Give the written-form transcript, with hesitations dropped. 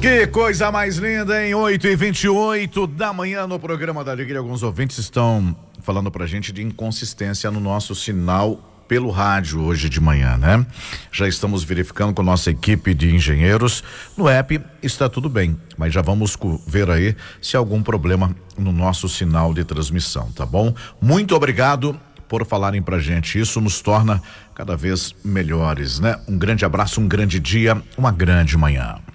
Que coisa mais linda, hein? 8h28 da manhã no programa da Alegria. Alguns ouvintes estão falando pra gente de inconsistência no nosso sinal pelo rádio hoje de manhã, né? Já estamos verificando com nossa equipe de engenheiros. No app está tudo bem, mas já vamos ver aí se há algum problema no nosso sinal de transmissão, tá bom? Muito obrigado por falarem pra gente. Isso nos torna cada vez melhores, né? Um grande abraço, um grande dia, uma grande manhã.